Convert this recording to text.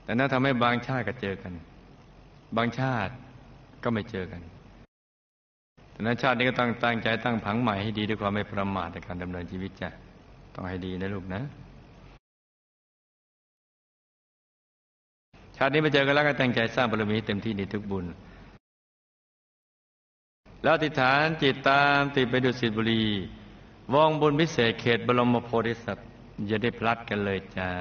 แต่นั้นทำให้บางชาติก็เจอกันบางชาติก็ไม่เจอกันแต่นั้นชาตินี้ก็ต้องตั้งใจตั้งผังใหม่ให้ดีด้วยความไม่ประมาทในการดำเนินชีวิตจ้ะต้องให้ดีนะลูกนะชาตินี้มาเจอกันแล้วก็ตั้งใจสร้างบารมีเต็มที่ในทุกบุญแล้วอธิษฐานจิตตามติดไปดุสิตบุรีวงบุญพิเศษเขตบรมโพธิสัตว์อย่าได้พลัดกันเลยจ้า